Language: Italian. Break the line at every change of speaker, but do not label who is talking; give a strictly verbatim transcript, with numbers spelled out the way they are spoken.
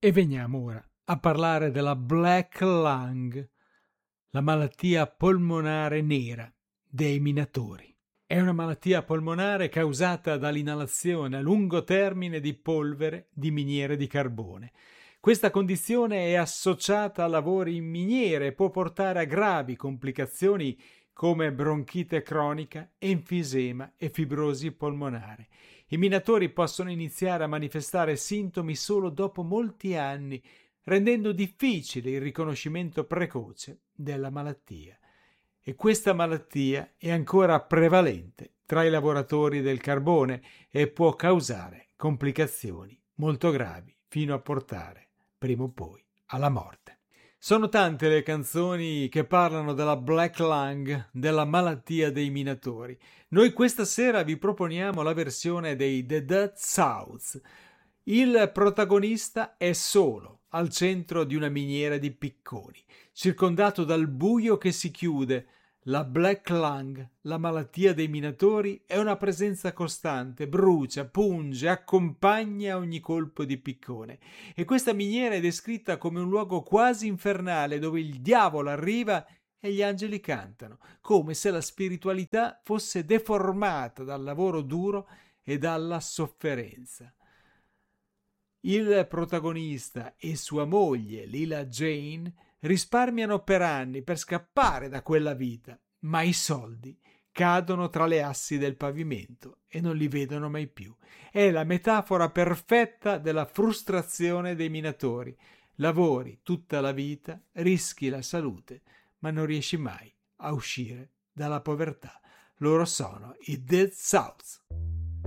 E veniamo ora a parlare della Black Lung, la malattia polmonare nera dei minatori. È una malattia polmonare causata dall'inalazione a lungo termine di polvere di miniere di carbone. Questa condizione è associata a lavori in miniere e può portare a gravi complicazioni come bronchite cronica, enfisema e fibrosi polmonare. I minatori possono iniziare a manifestare sintomi solo dopo molti anni, rendendo difficile il riconoscimento precoce della malattia. E questa malattia è ancora prevalente tra i lavoratori del carbone e può causare complicazioni molto gravi fino a portare, prima o poi, alla morte. Sono tante le canzoni che parlano della Black Lung, della malattia dei minatori. Noi questa sera vi proponiamo la versione dei The Dead South. Il protagonista è solo al centro di una miniera di picconi, circondato dal buio che si chiude. La Black Lung, la malattia dei minatori, è una presenza costante, brucia, punge, accompagna ogni colpo di piccone. E questa miniera è descritta come un luogo quasi infernale dove il diavolo arriva e gli angeli cantano, come se la spiritualità fosse deformata dal lavoro duro e dalla sofferenza. Il protagonista e sua moglie, Lila Jane, risparmiano per anni per scappare da quella vita, ma i soldi cadono tra le assi del pavimento e non li vedono mai più. È la metafora perfetta della frustrazione dei minatori. Lavori tutta la vita, rischi la salute, ma non riesci mai a uscire dalla povertà. Loro sono i Dead South.